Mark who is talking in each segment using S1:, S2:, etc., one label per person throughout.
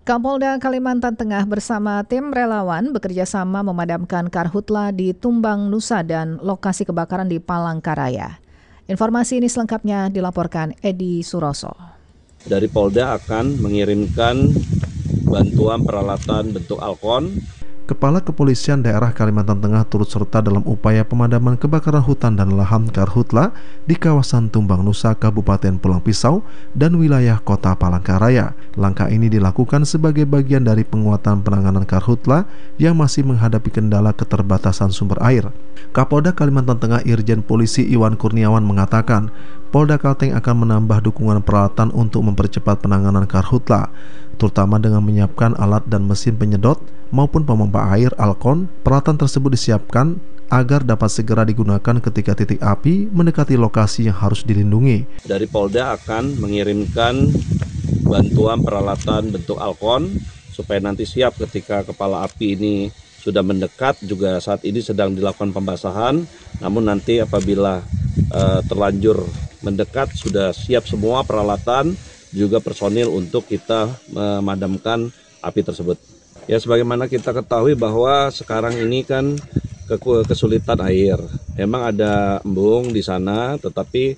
S1: Kapolda Kalimantan Tengah bersama tim relawan bekerja sama memadamkan karhutla di Tumbang Nusa dan lokasi kebakaran di Palangkaraya. Informasi ini selengkapnya dilaporkan Edi Suroso.
S2: Dari Polda akan mengirimkan bantuan peralatan bentuk Alkon.
S3: Kepala Kepolisian Daerah Kalimantan Tengah turut serta dalam upaya pemadaman kebakaran hutan dan lahan karhutla di kawasan Tumbang Nusa, Kabupaten Pulang Pisau, dan wilayah Kota Palangkaraya. Langkah ini dilakukan sebagai bagian dari penguatan penanganan karhutla yang masih menghadapi kendala keterbatasan sumber air. Kapolda Kalimantan Tengah Irjen Polisi Iwan Kurniawan mengatakan, Polda Kalteng akan menambah dukungan peralatan untuk mempercepat penanganan karhutla, terutama dengan menyiapkan alat dan mesin penyedot maupun pemompa air Alkon. Peralatan tersebut disiapkan agar dapat segera digunakan ketika titik api mendekati lokasi yang harus dilindungi.
S2: Dari Polda akan mengirimkan bantuan peralatan bentuk Alkon supaya nanti siap ketika kepala api ini sudah mendekat. Juga saat ini sedang dilakukan pembasahan, namun nanti apabila terlanjur mendekat sudah siap semua peralatan juga personil untuk kita memadamkan api tersebut. Ya, sebagaimana kita ketahui bahwa sekarang ini kan kesulitan air. Memang ada embung di sana, tetapi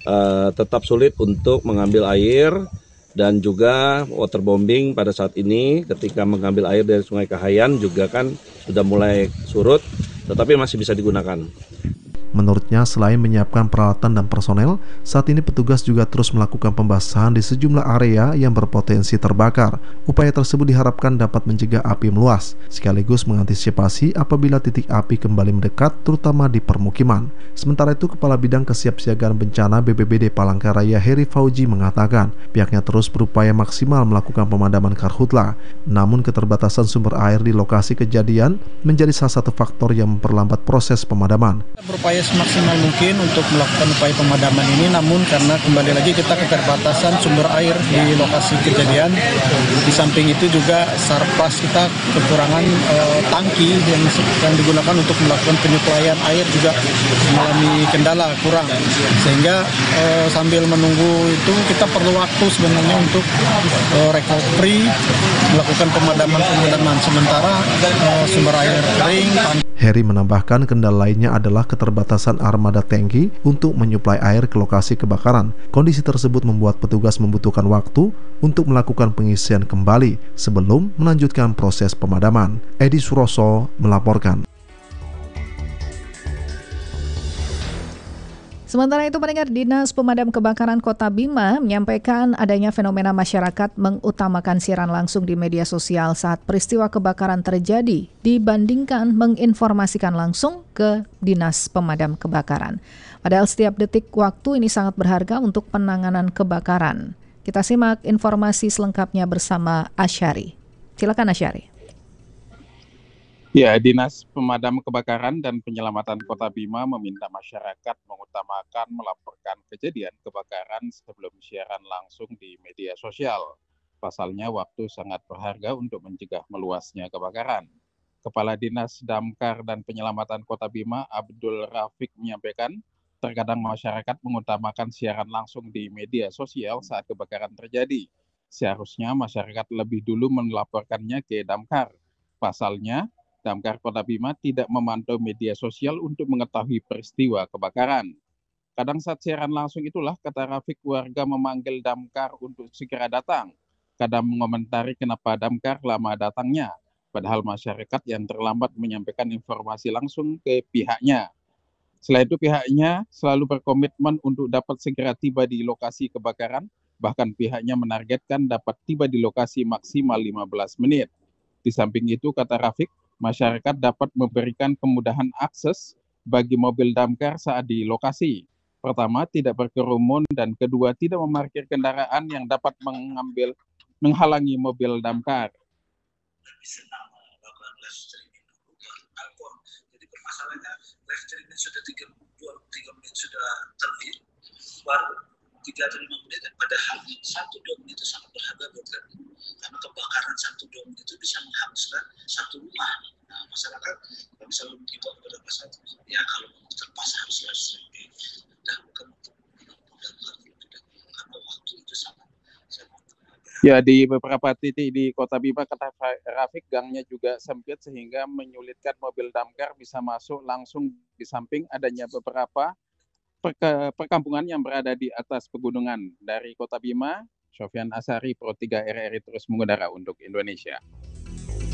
S2: tetap sulit untuk mengambil air, dan juga waterbombing pada saat ini ketika mengambil air dari Sungai Kahayan juga kan sudah mulai surut, tetapi masih bisa digunakan.
S3: Menurutnya, selain menyiapkan peralatan dan personel, saat ini petugas juga terus melakukan pembasahan di sejumlah area yang berpotensi terbakar. Upaya tersebut diharapkan dapat mencegah api meluas, sekaligus mengantisipasi apabila titik api kembali mendekat, terutama di permukiman. Sementara itu, Kepala Bidang Kesiapsiagaan Bencana BPBD Palangkaraya Heri Fauji mengatakan, pihaknya terus berupaya maksimal melakukan pemadaman karhutla. Namun, keterbatasan sumber air di lokasi kejadian menjadi salah satu faktor yang memperlambat proses pemadaman.
S4: Berupaya semaksimal mungkin untuk melakukan upaya pemadaman ini, namun karena kembali lagi kita keterbatasan sumber air di lokasi kejadian. Di samping itu juga sarpas kita kekurangan tangki yang digunakan untuk melakukan penyuplaian air juga mengalami kendala kurang, sehingga sambil menunggu itu kita perlu waktu sebenarnya untuk recovery, melakukan pemadaman sementara sumber air kering.
S3: Heri menambahkan kendala lainnya adalah keterbatasan armada tangki untuk menyuplai air ke lokasi kebakaran. Kondisi tersebut membuat petugas membutuhkan waktu untuk melakukan pengisian kembali sebelum melanjutkan proses pemadaman. Edi Suroso melaporkan.
S1: Sementara itu, pendengar, Dinas Pemadam Kebakaran Kota Bima menyampaikan adanya fenomena masyarakat mengutamakan siaran langsung di media sosial saat peristiwa kebakaran terjadi dibandingkan menginformasikan langsung ke Dinas Pemadam Kebakaran. Padahal setiap detik waktu ini sangat berharga untuk penanganan kebakaran. Kita simak informasi selengkapnya bersama Asyari. Silakan Asyari.
S5: Ya, Dinas Pemadam Kebakaran dan Penyelamatan Kota Bima meminta masyarakat mengutamakan melaporkan kejadian kebakaran sebelum siaran langsung di media sosial. Pasalnya, waktu sangat berharga untuk mencegah meluasnya kebakaran. Kepala Dinas Damkar dan Penyelamatan Kota Bima, Abdul Rafiq, menyampaikan, terkadang masyarakat mengutamakan siaran langsung di media sosial saat kebakaran terjadi. Seharusnya masyarakat lebih dulu melaporkannya ke Damkar. Pasalnya, Damkar Kota Bima tidak memantau media sosial untuk mengetahui peristiwa kebakaran. Kadang saat siaran langsung itulah, kata Rafiq, warga memanggil Damkar untuk segera datang. Kadang mengomentari kenapa Damkar lama datangnya, padahal masyarakat yang terlambat menyampaikan informasi langsung ke pihaknya. Selain itu, pihaknya selalu berkomitmen untuk dapat segera tiba di lokasi kebakaran, bahkan pihaknya menargetkan dapat tiba di lokasi maksimal 15 menit. Di samping itu, kata Rafiq, masyarakat dapat memberikan kemudahan akses bagi mobil damkar saat di lokasi. Pertama, tidak berkerumun, dan kedua, tidak memarkir kendaraan yang dapat menghalangi mobil damkar.
S6: Jadi permasalahannya live streaming sudah 3 menit sudah terbit, baru 3 atau 5 menit, padahal 1-2 menit itu sangat berharga buat kami. Karena kebakaran 1-2 menit itu bisa menghanguskan satu rumah. Nah, masyarakat kami selalu mengimbau kepada masyarakat, ya kalau terpaksa harus lebih dahulukan untuk damkar terlebih dahulu, karena waktu itu sangat berharga.
S5: Ya, di beberapa titik di Kota Bima, kata Rafiq, gangnya juga sempit sehingga menyulitkan mobil damkar bisa masuk langsung di samping adanya beberapa perkampungan yang berada di atas pegunungan. Dari Kota Bima, Sofyan Asari, Pro 3 RRI terus mengudara untuk Indonesia.